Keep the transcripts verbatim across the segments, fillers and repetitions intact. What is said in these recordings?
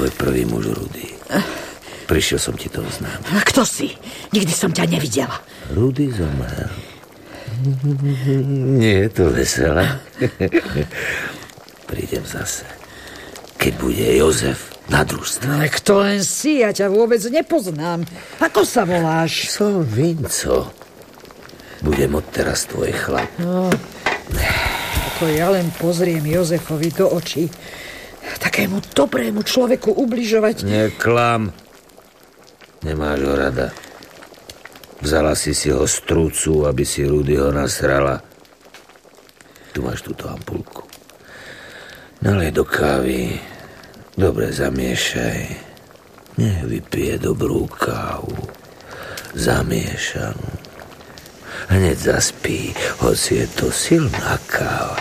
tvoj prvý muž Rudy. Prišiel som ti to oznámiť. Kto si? Nikdy som ťa nevidela. Rudy zomrel. Nie je to veselé. Prídem zase, keď bude Jozef na družstve. Ale kto len si? Ja ťa vôbec nepoznám. Ako sa voláš? Som Vinco. Budem odteraz tvoj chlap. No, ako ja len pozriem Jozefovi do očí. Takému dobrému človeku ubližovať. Neklam. Nemáš ho rada. Vzala si si ho z trúcu, aby si Rudyho nasrala. Tu máš túto ampulku. Nalej do kávy. Dobre zamiešaj. Nech vypije dobrú kávu. Zamiešanú. Hneď zaspí, hoci je to silná káva.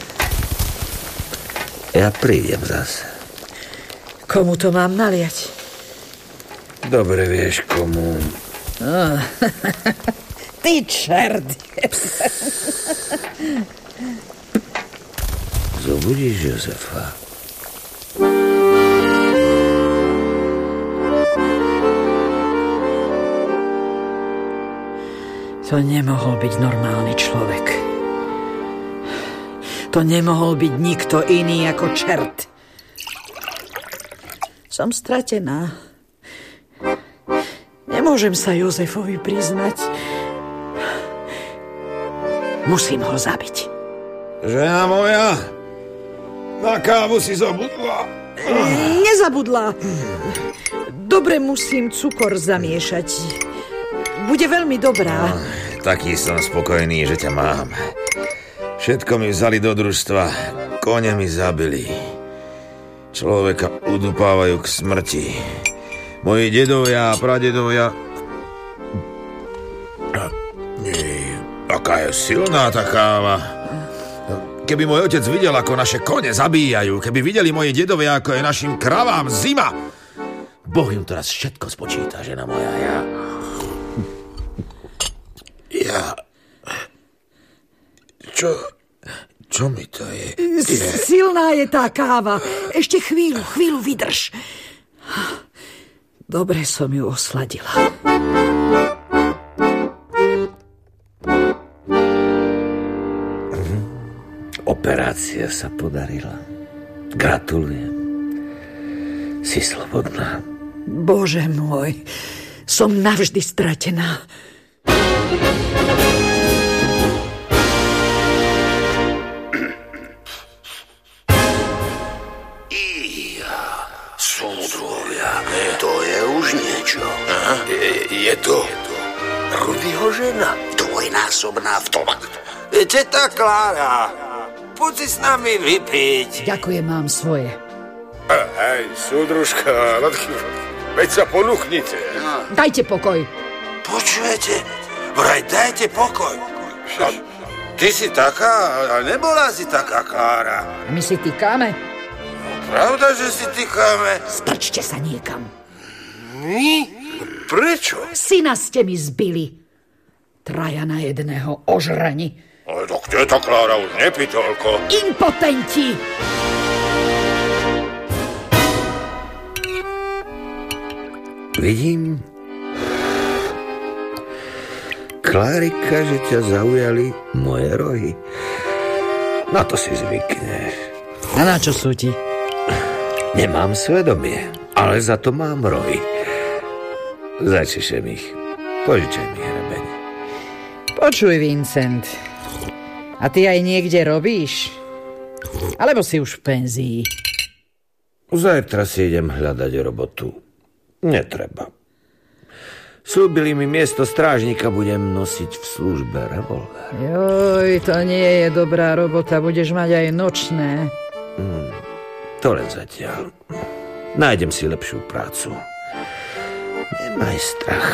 Ja prídem zase. Komu to mám naliať? Dobre vieš, komu. Oh, ty čert. Zobudíš Jozefa. To nemohol byť normálny človek. To nemohol byť nikto iný ako čert. Som stratená. Nemôžem sa Jozefovi priznať. Musím ho zabiť. Žena moja, na kávu si zabudla. Nezabudla. Dobre musím cukor zamiešať. Bude veľmi dobrá. No, taký som spokojný, že ťa mám. Všetko mi vzali do družstva. Kone mi zabili. Človeka udupávajú k smrti. Moji dedovia a pradedovia... Nie, aká je silná tá káva. Keby môj otec videl, ako naše kone zabíjajú, keby videli moji dedovia, ako je našim kravám zima. Boh im teraz všetko spočíta, žena moja. Ja... Ja... Čo... Čo mi to je? je? Silná je tá káva. Ešte chvíľu, chvíľu vydrž. Dobre som ju osladila. Operácia sa podarila. Gratulujem. Si slobodná. Bože môj, som navždy stratená. To je už niečo. Aha. Je, je to Rudyho žena, dvojnásobná vdova. Teta Klára, poď si s nami vypiť. Ďakujem, mám svoje. Hej, súdružka, veď sa ponúknite. No. Dajte pokoj. Počujete? Vraj dajte pokoj. A ty si taká, a nebola si taká Klára. My si týkáme? Pravda, že si týkáme? Strčte sa niekam. My? Prečo? Syna ste mi zbili. Traja na jedného ožrani. Ale tak teta Klára už nepí toľko. Impotenti! Vidím, Klárika, že ťa zaujali moje rohy. Na to si zvykneš. A na čo sú ti? Nemám svedomie, ale za to mám rohy. Začešem ich. Požičaj mi hrebeň. Počuj, Vincent. A ty aj niekde robíš? Alebo si už v penzii? Zajtra si idem hľadať robotu. Netreba. Slúbili mi miesto strážnika, budem nosiť v službe revolver. Joj, to nie je dobrá robota, budeš mať aj nočné. Hmm, to len zatiaľ. Nájdem si lepšiu prácu. Nemaj strach.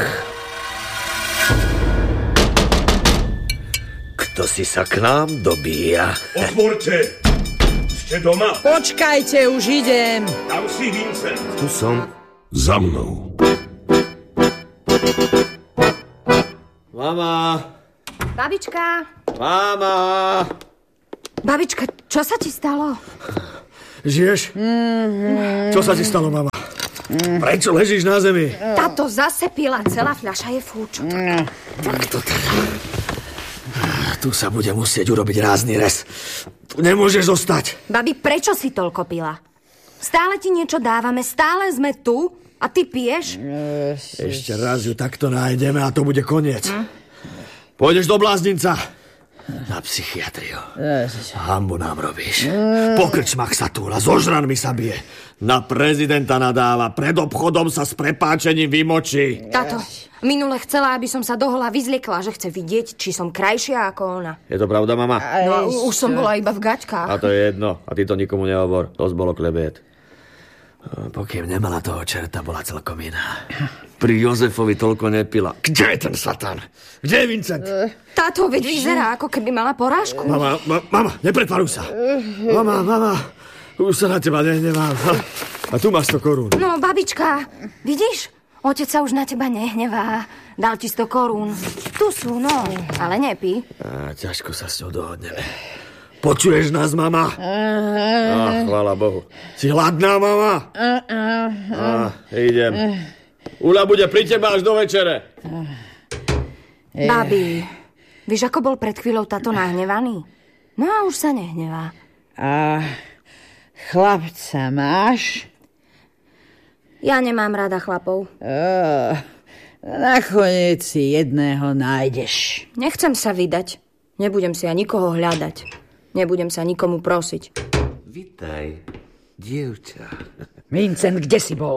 Kto si sa k nám dobíja? Otvorte! Ste doma? Počkajte, už idem. Tam si, Vincent. Tu som. Za mnou. Mama! Babička! Mama! Babička, čo sa ti stalo? Žiješ? Mm-hmm. Čo sa ti stalo, mama? Mm. Prečo ležíš na zemi? Táto zase pila, celá fľaša je fúč. Mm. Tak to teda. Tu sa bude musieť urobiť rázny rez. Tu nemôžeš zostať. Babi, prečo si toľko pila? Stále ti niečo dávame, stále sme tu a ty piješ? Ešte raz ju takto nájdeme a to bude koniec. Hm? Pôjdeš do bláznica. Na psychiatriu. Hambu nám robíš. Po krčmach sa túla, so žranmi sa bije. Na prezidenta nadáva, pred obchodom sa s prepáčením vymočí. Táto, minule chcela, aby som sa dohola vyzliekla, že chce vidieť, či som krajšia ako ona. Je to pravda, mama? No, už som bola iba v gaťkách. A to je jedno. A ty to nikomu nehovor. To bolo klebiet. Pokým nemala toho čerta, bola celkom iná. Pri Jozefovi toľko nepila. Kde je ten satan? Kde je Vincent? Táto veď vyzerá, ako keby mala porážku. Mama, ma, mama, nepretvaruj sa. Mama, mama, už sa na teba nehnevám. A tu máš sto korún. No, babička, vidíš? Otec sa už na teba nehnevá. Dal ti sto korún. Tu sú, no, ale nepí. A, ťažko sa s ňou dohodneme. Počuješ nás, mama? Á, chvála Bohu. Si hladná, mama? Á, idem. Ula bude pri teba až do večere. Babi, víš, ako bol pred chvíľou táto nahnevaný? No a už sa nehnevá. A chlapca máš? Ja nemám rada chlapov. Uh, nakoniec si jedného nájdeš. Nechcem sa vydať. Nebudem si ja nikoho hľadať. Nebudem sa nikomu prosiť. Vitaj, dievča. Vincent, kde si bol?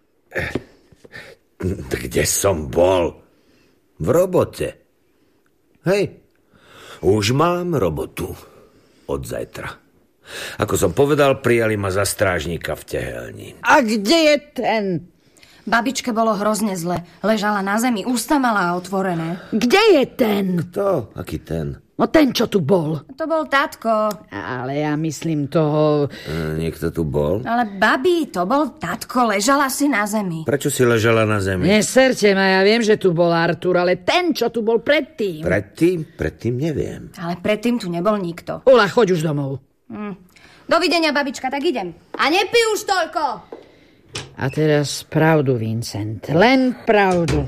Kde som bol? V robote. Hej, už mám robotu. Od zajtra. Ako som povedal, prijali ma za strážnika v tehelni. A kde je ten? Babičke bolo hrozne zle. Ležala na zemi, ústa mala otvorené. Kde je ten? Kto? Aký ten? No ten, čo tu bol. To bol tatko. Ale ja myslím toho... E, niekto tu bol? Ale babi, to bol tatko, ležala si na zemi. Prečo si ležala na zemi? Neserte ma, ja viem, že tu bol Artur, ale ten, čo tu bol predtým. Predtým? Predtým neviem. Ale predtým tu nebol nikto. Ula, choď už domov. Hm. Dovidenia, babička, tak idem. A nepí už toľko. A teraz pravdu, Vincent. Len pravdu.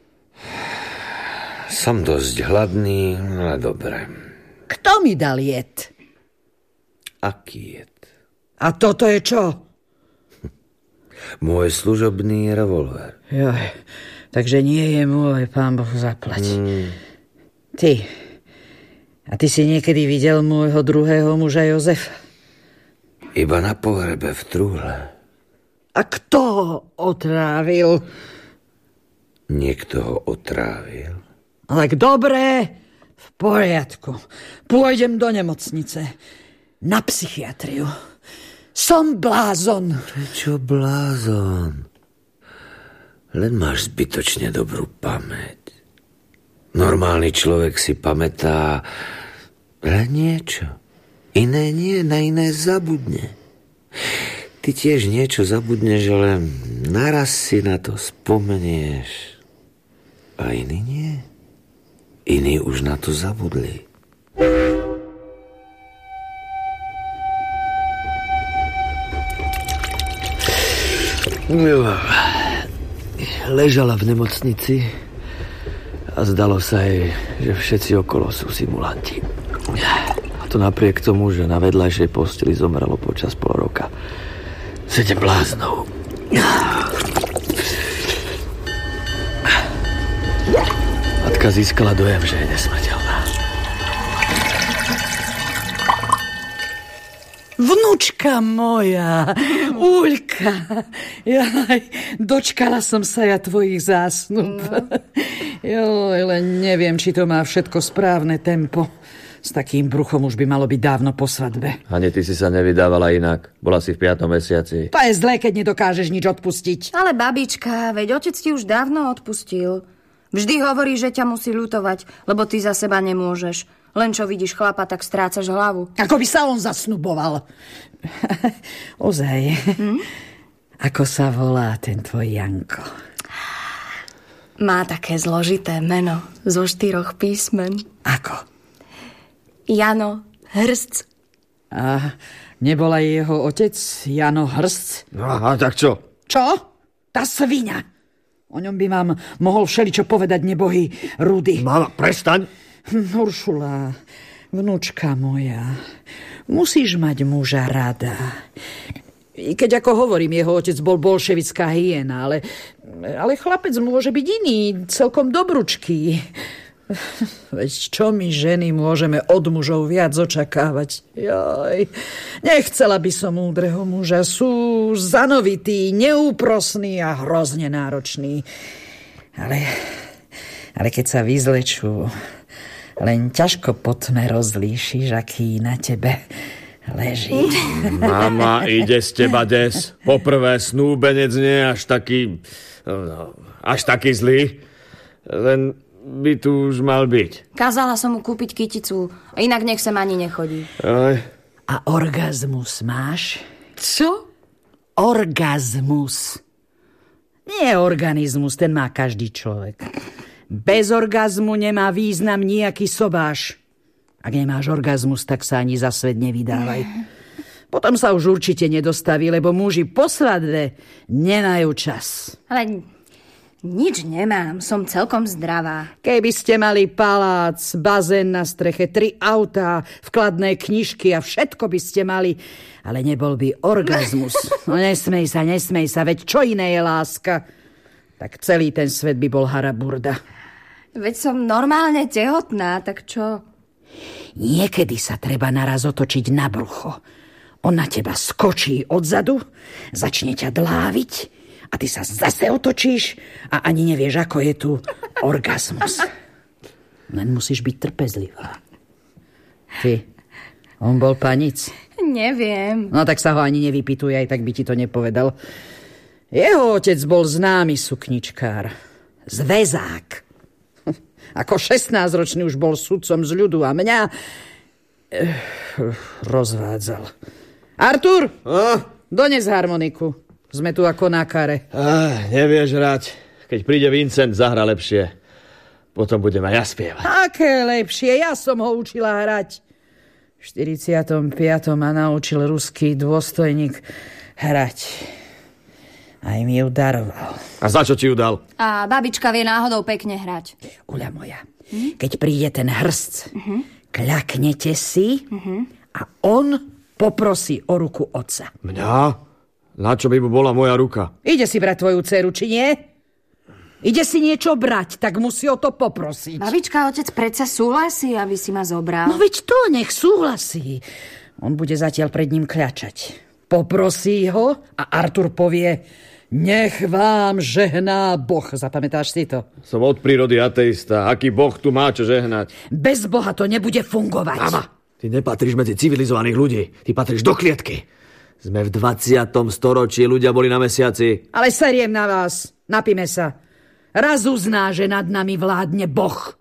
Som dosť hladný, ale dobre. Kto mi dal jed? Aký jed? A toto je čo? Môj služobný revolver. Joj, takže nie je môj, pán Boh zaplať. Mm. Ty, a ty si niekedy videl môjho druhého muža Jozefa? Iba na pohrebe v trúhle. A kto ho otrávil? Niekto ho otrávil. Tak dobré, v poriadku. Pôjdem do nemocnice. Na psychiatriu. Som blázon. Prečo blázon? Len máš zbytočne dobrú pamäť. Normálny človek si pamätá len niečo. Iné nie, na iné zabudne. Ty tiež niečo zabudneš, ale naraz si na to spomenieš. A iný nie. Iní už na to zabudli. Ležala v nemocnici a zdalo sa jej, že všetci okolo sú simulanti. A to napriek tomu, že na vedľajšej posteli zomrelo počas pol roka sedem bláznov. Matka získala dojem, že je nesmrteľná. Vnúčka moja, Uľka, jaj, dočkala som sa ja tvojich zásnub. Joj, len neviem, či to má všetko správne tempo. S takým bruchom už by malo byť dávno po svadbe. Ani ty si sa nevydávala inak. Bola si v piatom mesiaci. To je zlé, keď nedokážeš nič odpustiť. Ale babička, veď otec ti už dávno odpustil. Vždy hovorí, že ťa musí ľutovať, lebo ty za seba nemôžeš. Len čo vidíš chlapa, tak strácaš hlavu. Ako by sa on zasnuboval. Ozaj. Hm? Ako sa volá ten tvoj Janko? Má také zložité meno zo štyroch písmen. Ako? Jano Hrst. A Nebola jeho otec Jano Hrst? No a tak čo? Čo? Tá sviňa. O ňom by vám mohol všeličo povedať nebohý Rudy. Mama, prestaň. Uršula, vnúčka moja, musíš mať muža rada. I keď, ako hovorím, jeho otec bol bolševická hyena, ale, ale chlapec môže byť iný, celkom dobručký. Veď čo my ženy môžeme od mužov viac očakávať? Joj, nechcela by som múdreho muža. Sú zanovitý, neúprosný a hrozne náročný. Ale, ale keď sa vyzlečú, len ťažko po tme rozlíšiš, aký na tebe leží. Mama, ide z teba des. Poprvé, snúbenec nie až taký... No, až taký zlý. Len by tu už mal byť. Kázala som mu kúpiť kyticu, inak nech sem ani nechodí. Aj. A orgazmus máš? Co? Orgazmus. Nie organizmus, ten má každý človek. Bez orgazmu nemá význam nejaký sobáš. Ak nemáš orgazmus, tak sa ani za svet nevydávaj. Potom sa už určite nedostaví, lebo muži po svadbe nemajú čas. Ale nič nemám, som celkom zdravá. Keby ste mali palác, bazén na streche, tri autá, vkladné knižky a všetko by ste mali, ale nebol by orgazmus. No nesmej sa, nesmej sa, veď čo iné je láska? Tak celý ten svet by bol haraburda. Veď som normálne tehotná, tak čo? Niekedy sa treba naraz otočiť na brucho. On na teba skočí odzadu, začne ťa dláviť a ty sa zase otočíš a ani nevieš, ako je tu orgazmus. Len musíš byť trpezlivá. Ty, on bol panic? Neviem. No tak sa ho ani nevypytuj, aj tak by ti to nepovedal. Jeho otec bol známy sukničkár. Zväzák. Ako šestnásťročný už bol sudcom z ľudu a mňa eh, rozvádzal. Artur, A? dones harmoniku. Sme tu ako na kare. Ah, nevieš hrať. Keď príde Vincent, zahra lepšie. Potom budem aj ja spievať. Aké lepšie, ja som ho učila hrať. V štyridsiatom piatom ma naučil ruský dôstojník hrať. Aj mi ju daroval. A za čo ti ju dal? A babička vie náhodou pekne hrať. Uľa moja, hm? Keď príde ten hrst, uh-huh. kľaknete si uh-huh. a on poprosí o ruku otca. Mňa? Na čo by mu bola moja ruka? Ide si brať tvoju dceru, či nie? Ide si niečo brať, tak musí o to poprosiť. Babička, otec predsa súhlasí, aby si ma zobral. No veď to, nech súhlasí. On bude zatiaľ pred ním kľačať. Poprosí ho a Artur povie: nech vám žehná Boh. Zapamätáš si to? Som od prírody ateista. Aký Boh tu má čo žehnať? Bez Boha to nebude fungovať. Mama, ty nepatríš medzi civilizovaných ľudí. Ty patríš do klietky. Sme v dvadsiatom storočí, ľudia boli na mesiaci. Ale seriem na vás. Napíme sa. Raz uzná, že nad nami vládne Boh.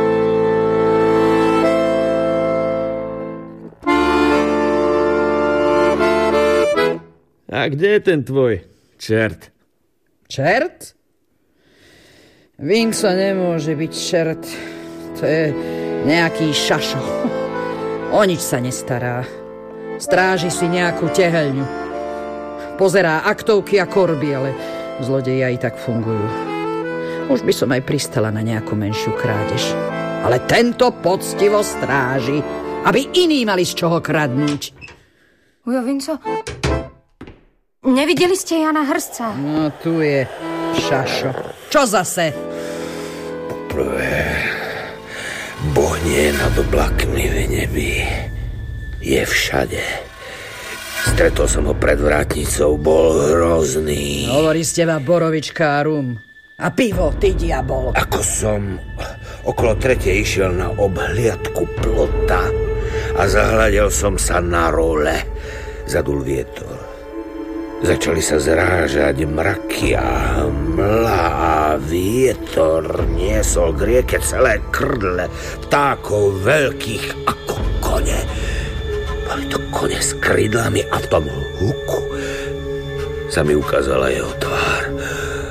A kde je ten tvoj čert? Čert? Vinco nemôže byť čert. To je nejaký šašo. O nič sa nestará. Stráži si nejakú teheľňu. Pozerá aktovky a korby, ale zlodeji aj tak fungujú. Už by som aj pristala na nejakú menšiu krádež. Ale tento poctivo stráži, aby iní mali z čoho kradnúť. Ujo, Vinco, nevideli ste Jana Hrstca? No, tu je šašo. Čo zase? Poprvé, Boh nie je nad oblakmi v nebi. Je všade. Stretol som ho pred vrátnicou, bol hrozný. Hovorí z teba borovička a rum. A pivo, ty diabol. Ako som okolo tretej išiel na obhliadku plota a zahľadil som sa na role. Zadul vietor. Začali sa zrážať mraky a mla a vietor niesol k rieke celé krdle vtákov veľkých ako kone. Boli to kone s krydlami a v tom huku sa mi ukázala jeho tvár.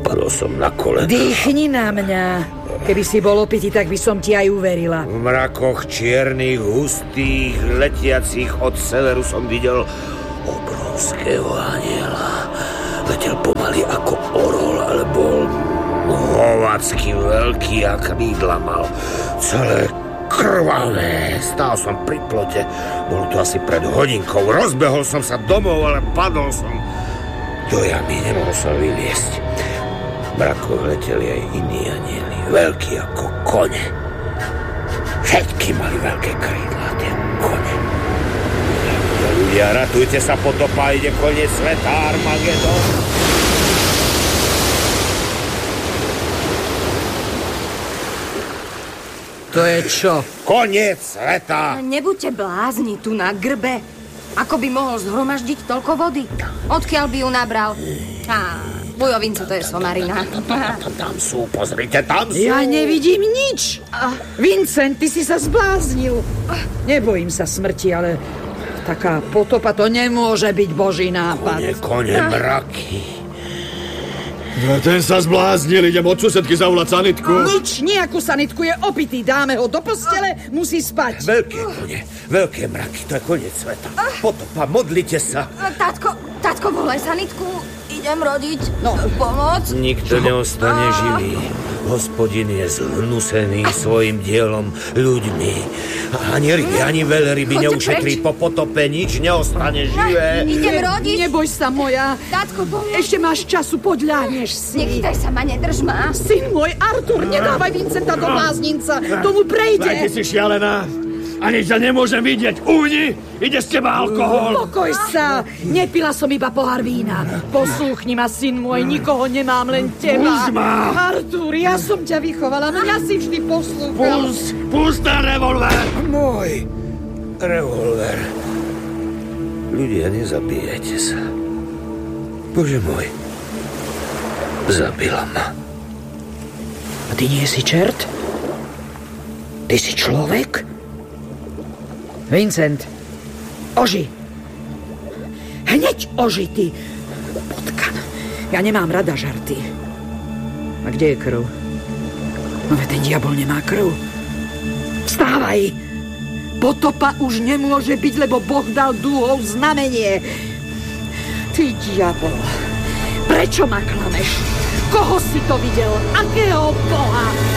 Padol som na kolena. Dýchni na mňa. Keby si bol opitý, tak by som ti aj uverila. V mrakoch čiernych, hustých, letiacich od severu som videl obrovského aniela. Letel pomaly ako orol, ale bol hovacký, veľký a krídla mal. Celé krvavé. Stál som pri plote. Bol to asi pred hodinkou. Rozbehol som sa domov, ale padol som do jamy. Nemohol som vyliesť. V mrakoch leteli aj iní anieli. Veľkí ako kone. Všetky mali veľké krídla, tie kone. Ľudia, ratujte sa, potopa, ide koniec sveta, Armagedon. To je čo? Koniec sveta! Nebuďte blázni tu na grbe. Ako by mohol zhromaždiť toľko vody? Odkiaľ by ju nabral? Á, bujovinco, to je somarina. Tam sú, pozrite, tam sú. Ja nevidím nič. Vincent, ty si sa zbláznil. Nebojím sa smrti, ale taká potopa, to nemôže byť Boží nápad. Kone, kone, mraky. No, ten sa zbláznil, idem od susedky zavolať sanitku. Nič, nejakú sanitku, je opitý, dáme ho do postele, musí spať. Veľké kone, veľké mraky, to je koniec sveta. Potopa, modlite sa. Tatko, tatko, volaj sanitku, idem rodiť. No, pomoc. Nikto neostane živý. Hospodin je zhnusený svojim dielom ľuďmi. Ani ryby, ani veľryby neušetrí po potope, nič neostane živé. Idem rodiť. Neboj sa, moja. Tatko, pomoc. Ešte máš času, podľahneš si. Nechytaj sa ma, nedrž ma. Syn môj, Artur, nedávaj Vincenta do bláznica. Tomu prejde. Aj ty si šialená. Ani ťa nemôžem vidieť. Uhni, ide z teba alkohol. Pokoj sa. Nepila som iba pohár vína. Poslúchni ma, syn môj, nikoho nemám, len teba. Pust ma. Artur, ja som ťa vychovala, no ja si vždy poslúchal. Pust, pust ten revolver. Môj revolver. Ľudia, nezabíjajte sa. Bože môj, zabila ma. A ty nie si čert? Ty si človek? Vincent, oži. Hneď oži, ty potkan. Ja nemám rada žarty. A kde je krv? No veď ten diabol nemá krv. Vstávaj! Potopa už nemôže byť, lebo Boh dal dúhov znamenie. Ty diabol, prečo ma klameš? Koho si to videl? Akého Boha?